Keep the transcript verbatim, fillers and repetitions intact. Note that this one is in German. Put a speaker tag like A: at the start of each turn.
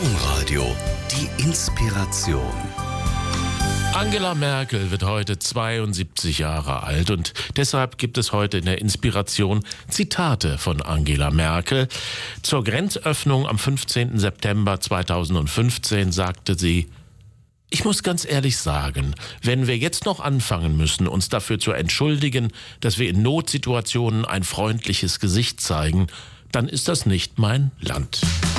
A: Domradio, die Inspiration.
B: Angela Merkel wird heute zweiundsiebzig Jahre alt und deshalb gibt es heute in der Inspiration Zitate von Angela Merkel. Zur Grenzöffnung am fünfzehnten September zweitausendfünfzehn sagte sie: Ich muss ganz ehrlich sagen, wenn wir jetzt noch anfangen müssen, uns dafür zu entschuldigen, dass wir in Notsituationen ein freundliches Gesicht zeigen, dann ist das nicht mein Land.